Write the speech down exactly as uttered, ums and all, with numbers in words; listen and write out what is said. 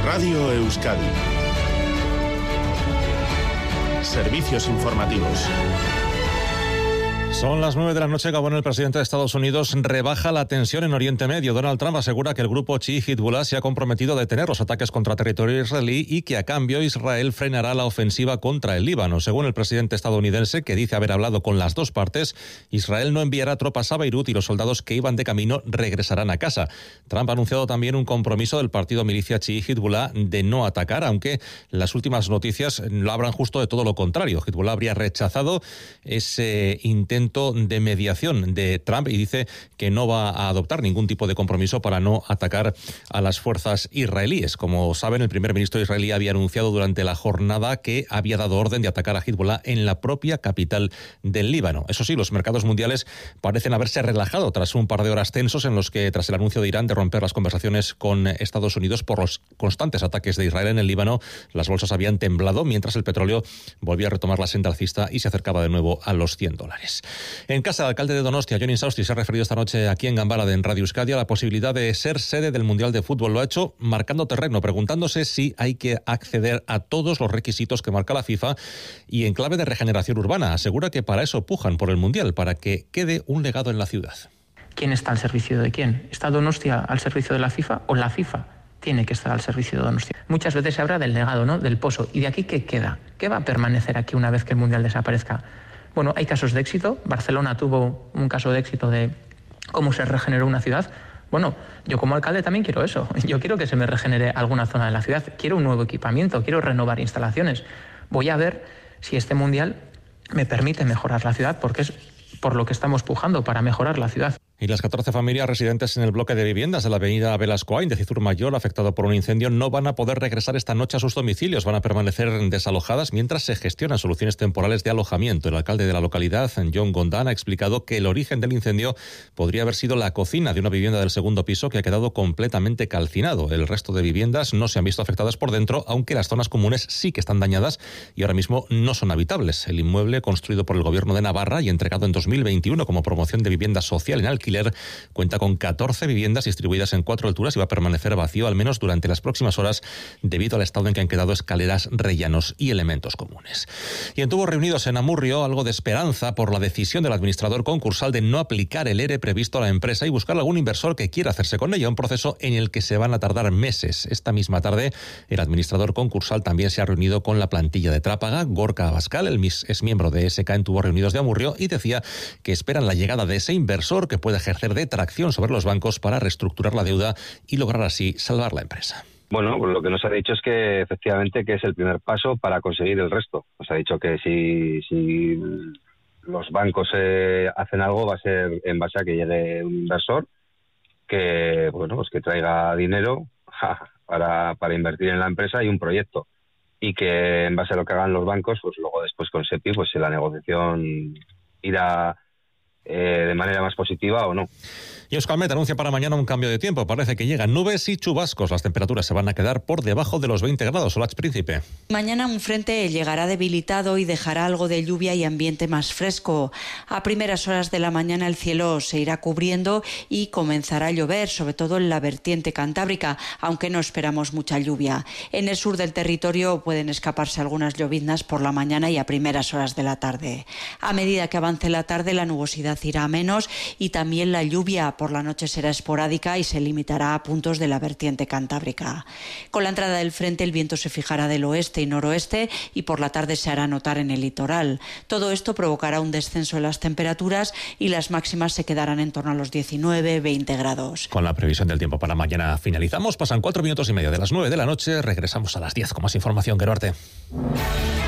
Radio Euskadi. Servicios informativos. Son las nueve de la noche. Gabón. El presidente de Estados Unidos rebaja la tensión en Oriente Medio. Donald Trump asegura que el grupo chií Hezbollah se ha comprometido a detener los ataques contra territorio israelí y que a cambio Israel frenará la ofensiva contra el Líbano. Según el presidente estadounidense, que dice haber hablado con las dos partes, Israel no enviará tropas a Beirut y los soldados que iban de camino regresarán a casa. Trump ha anunciado también un compromiso del partido milicia chií Hezbollah de no atacar, aunque las últimas noticias lo hablan justo de todo lo contrario. Hezbollah habría rechazado ese intento de mediación de Trump y dice que no va a adoptar ningún tipo de compromiso para no atacar a las fuerzas israelíes. Como saben, el primer ministro israelí había anunciado durante la jornada que había dado orden de atacar a Hezbollah en la propia capital del Líbano. Eso sí, los mercados mundiales parecen haberse relajado tras un par de horas tensos en los que, tras el anuncio de Irán de romper las conversaciones con Estados Unidos por los constantes ataques de Israel en el Líbano, las bolsas habían temblado mientras el petróleo volvía a retomar la senda alcista y se acercaba de nuevo a los cien dólares. En casa del alcalde de Donostia, Jon Insausti, se ha referido esta noche aquí en Gambara de en Radio Euskadi a la posibilidad de ser sede del Mundial de Fútbol. Lo ha hecho marcando terreno, preguntándose si hay que acceder a todos los requisitos que marca la FIFA y en clave de regeneración urbana. Asegura que para eso pujan por el Mundial, para que quede un legado en la ciudad. ¿Quién está al servicio de quién? ¿Está Donostia al servicio de la FIFA o la FIFA tiene que estar al servicio de Donostia? Muchas veces se habla del legado, ¿no? Del pozo. ¿Y de aquí qué queda? ¿Qué va a permanecer aquí una vez que el Mundial desaparezca? Bueno, hay casos de éxito. Barcelona tuvo un caso de éxito de cómo se regeneró una ciudad. Bueno, yo como alcalde también quiero eso. Yo quiero que se me regenere alguna zona de la ciudad. Quiero un nuevo equipamiento, quiero renovar instalaciones. Voy a ver si este Mundial me permite mejorar la ciudad, porque es por lo que estamos pujando, para mejorar la ciudad. Y las catorce familias residentes en el bloque de viviendas de la avenida Velasco de Cizur Mayor, afectado por un incendio, no van a poder regresar esta noche a sus domicilios. Van a permanecer desalojadas mientras se gestionan soluciones temporales de alojamiento. El alcalde de la localidad, John Gondán, ha explicado que el origen del incendio podría haber sido la cocina de una vivienda del segundo piso que ha quedado completamente calcinado. El resto de viviendas no se han visto afectadas por dentro, aunque las zonas comunes sí que están dañadas y ahora mismo no son habitables. El inmueble, construido por el Gobierno de Navarra y entregado en dos mil veintiuno como promoción de vivienda social en alquiler, cuenta con catorce viviendas distribuidas en cuatro alturas y va a permanecer vacío al menos durante las próximas horas debido al estado en que han quedado escaleras, rellanos y elementos comunes. Y en Tubos Reunidos, en Amurrio, algo de esperanza por la decisión del administrador concursal de no aplicar el ERE previsto a la empresa y buscar algún inversor que quiera hacerse con ella, un proceso en el que se van a tardar meses. Esta misma tarde, el administrador concursal también se ha reunido con la plantilla de Trápaga. Gorka Abascal, el es miembro de E S K en Tubos Reunidos de Amurrio, y decía que esperan la llegada de ese inversor que puede ejercer de tracción sobre los bancos para reestructurar la deuda y lograr así salvar la empresa. Bueno, pues lo que nos ha dicho es que efectivamente que es el primer paso para conseguir el resto. Nos ha dicho que si, si los bancos eh, hacen algo va a ser en base a que llegue un inversor que bueno pues que traiga dinero para, para invertir en la empresa y un proyecto. Y que en base a lo que hagan los bancos, pues luego después con SEPI, pues si la negociación irá Eh, de manera más positiva o no. Y Euskalmet anuncia para mañana un cambio de tiempo. Parece que llegan nubes y chubascos. Las temperaturas se van a quedar por debajo de los veinte grados. Olach Príncipe. Mañana un frente llegará debilitado y dejará algo de lluvia y ambiente más fresco. A primeras horas de la mañana el cielo se irá cubriendo y comenzará a llover, sobre todo en la vertiente cantábrica, aunque no esperamos mucha lluvia. En el sur del territorio pueden escaparse algunas lloviznas por la mañana y a primeras horas de la tarde. A medida que avance la tarde, la nubosidad irá a menos y también la lluvia por la noche será esporádica y se limitará a puntos de la vertiente cantábrica. Con la entrada del frente el viento se fijará del oeste y noroeste y por la tarde se hará notar en el litoral. Todo esto provocará un descenso en las temperaturas y las máximas se quedarán en torno a los diecinueve veinte grados. Con la previsión del tiempo para mañana finalizamos. Pasan cuatro minutos y medio de las nueve de la noche. Regresamos a las diez con más información. Geruarte.